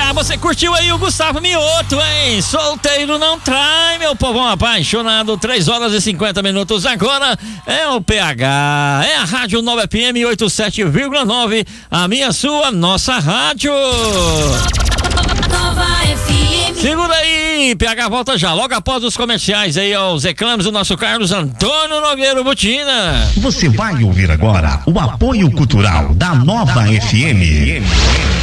PH, você curtiu aí o Gustavo Mioto, hein? Solteiro não trai, meu povão apaixonado. 3 horas e 50 minutos agora. É o PH, é a Rádio Nova FM 87,9. A minha, sua, nossa rádio. Nova FM. Segura aí, PH volta já, logo após os comerciais aí, aos reclames do nosso Carlos Antônio Nogueira Botina. Você vai ouvir agora o apoio cultural da Nova FM.